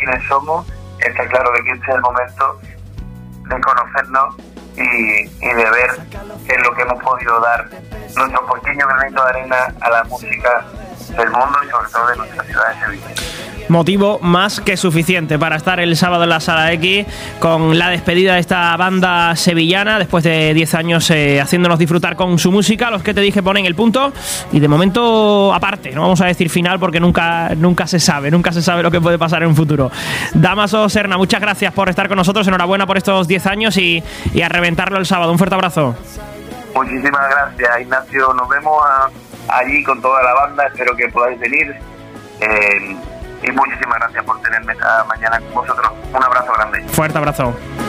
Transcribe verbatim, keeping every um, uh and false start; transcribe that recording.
quiénes somos, está claro de que este es el momento de conocernos y, y de ver qué es lo que hemos podido dar nuestro pequeño granito de arena a la música del mundo y sobre todo de nuestra ciudad de Sevilla. Motivo más que suficiente para estar el sábado en la Sala X con la despedida de esta banda sevillana después de diez años eh, haciéndonos disfrutar con su música. Los que te dije ponen el punto y de momento aparte, no vamos a decir final porque nunca, nunca se sabe, nunca se sabe lo que puede pasar en un futuro. Damaso Serna, muchas gracias por estar con nosotros, enhorabuena por estos diez años y, y a reventarlo el sábado. Un fuerte abrazo. Muchísimas gracias, Ignacio, nos vemos a, allí con toda la banda, espero que podáis venir. Eh, Y muchísimas gracias por tenerme esta mañana con vosotros. Un abrazo grande. Fuerte abrazo.